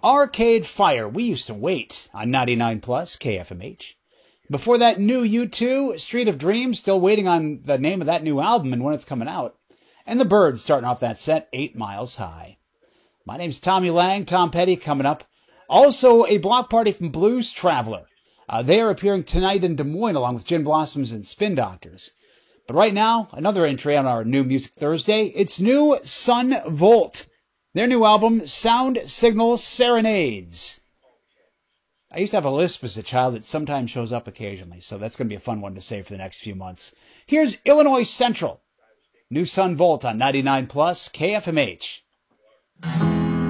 Arcade Fire, We Used to Wait on 99 Plus KFMH. Before that, new U2, Street of Dreams, still waiting on the name of that new album and when it's coming out. And the Byrds starting off that set, 8 Miles High. My name's Tommy Lang, Tom Petty coming up. Also, a block party from Blues Traveler. They are appearing tonight in Des Moines along with Gin Blossoms and Spin Doctors. But right now, another entry on our New Music Thursday. It's new Son Volt. Their new album, Sound Signal Serenades. I used to have a lisp as a child that sometimes shows up occasionally, so that's going to be a fun one to say for the next few months. Here's Illinois Central. New Son Volt on 99 Plus KFMH.